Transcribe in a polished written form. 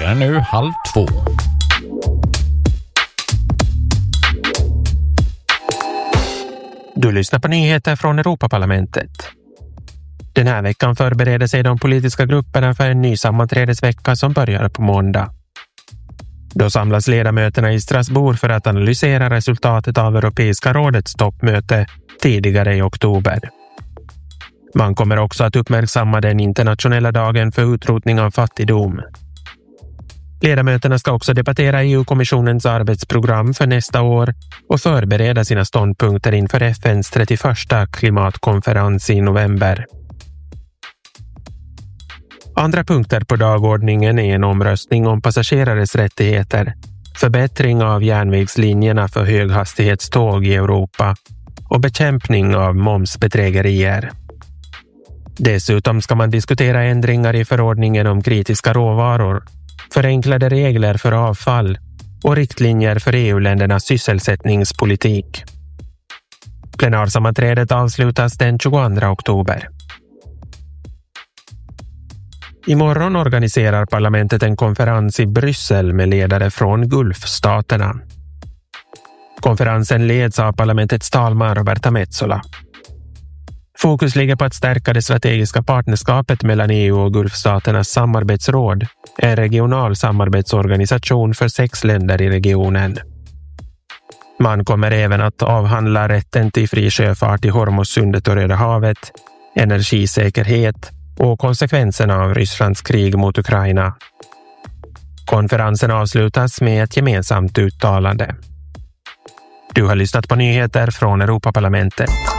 Klockan är nu 1:30. Du lyssnar på nyheter från Europaparlamentet. Den här veckan förbereder sig de politiska grupperna för en ny sammanträdesvecka som börjar på måndag. Då samlas ledamöterna i Strasbourg för att analysera resultatet av Europeiska rådets toppmöte tidigare i oktober. Man kommer också att uppmärksamma den internationella dagen för utrotning av fattigdom. Ledamöterna ska också debattera EU-kommissionens arbetsprogram för nästa år och förbereda sina ståndpunkter inför FN:s 31:a klimatkonferens i november. Andra punkter på dagordningen är en omröstning om passagerares rättigheter, förbättring av järnvägslinjerna för höghastighetståg i Europa och bekämpning av momsbedrägerier. Dessutom ska man diskutera ändringar i förordningen om kritiska råvaror, förenklade regler för avfall och riktlinjer för EU-ländernas sysselsättningspolitik. Plenarsammanträdet avslutas den 22 oktober. Imorgon organiserar parlamentet en konferens i Bryssel med ledare från Gulfstaterna. Konferensen leds av parlamentets talman Roberta Metsola. Fokus ligger på att stärka det strategiska partnerskapet mellan EU och Gulfstaternas samarbetsråd, en regional samarbetsorganisation för 6 länder i regionen. Man kommer även att avhandla rätten till fri sjöfart i Hormuzsundet och Röda havet, energisäkerhet och konsekvenserna av Rysslands krig mot Ukraina. Konferensen avslutas med ett gemensamt uttalande. Du har lyssnat på nyheter från Europaparlamentet.